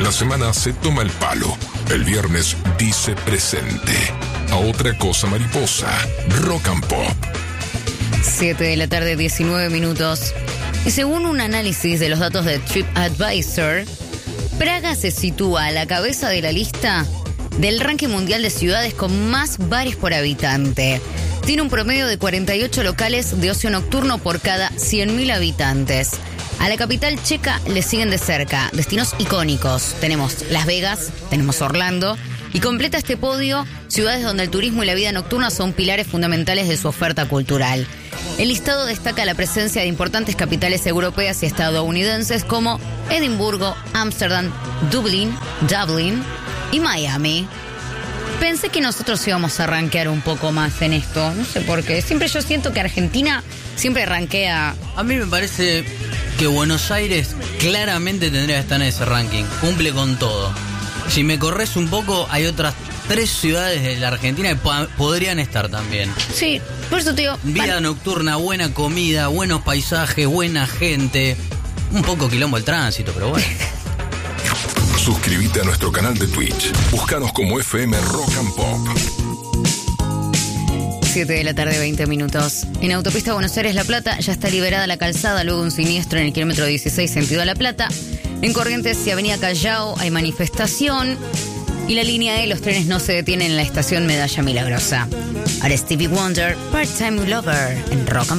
La semana se toma el palo. El viernes dice presente. A otra cosa mariposa. Rock and Pop. 7 de la tarde, 19 minutos. Y según un análisis de los datos de TripAdvisor, Praga se sitúa a la cabeza de la lista del ranking mundial de ciudades con más bares por habitante. Tiene un promedio de 48 locales de ocio nocturno por cada 100.000 habitantes. A la capital checa le siguen de cerca destinos icónicos. Tenemos Las Vegas, tenemos Orlando y completa este podio ciudades donde el turismo y la vida nocturna son pilares fundamentales de su oferta cultural. El listado destaca la presencia de importantes capitales europeas y estadounidenses como Edimburgo, Ámsterdam, Dublín y Miami. Pensé que nosotros íbamos a rankear un poco más en esto, no sé por qué. Siempre yo siento que Argentina siempre rankea. A mí me parece que Buenos Aires claramente tendría que estar en ese ranking. Cumple con todo. Si me corres un poco, hay otras 3 ciudades de la Argentina que podrían estar también. Sí, por eso te digo. Vida nocturna, buena comida, buenos paisajes, buena gente. Un poco quilombo el tránsito, pero bueno. Suscríbete a nuestro canal de Twitch. Búscanos como FM Rock and Pop. 7 de la tarde, 20 minutos. En Autopista Buenos Aires-La Plata ya está liberada la calzada luego de un siniestro en el kilómetro 16 sentido a La Plata. En Corrientes y Avenida Callao hay manifestación y la línea E, los trenes no se detienen en la estación Medalla Milagrosa. Ahora Stevie Wonder, Part-Time Lover en Rock and